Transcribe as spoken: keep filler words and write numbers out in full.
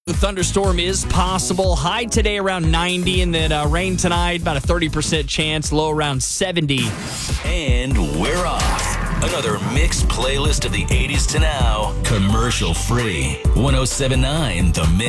The thunderstorm is possible. High today around ninety, and then uh, rain tonight, about a thirty percent chance, low around seventy. And we're off. Another mixed playlist of the eighties to now, commercial free. one oh seven point nine The Mix.